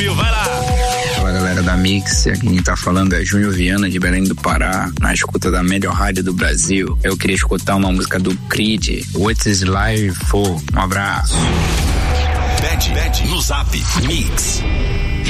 mil, vai lá. Fala galera da Mix, aqui quem tá falando é Júnior Viana de Belém do Pará, na escuta da melhor rádio do Brasil. Eu queria escutar uma música do Creed, What is Life For? Um abraço. Pede no Zap Mix.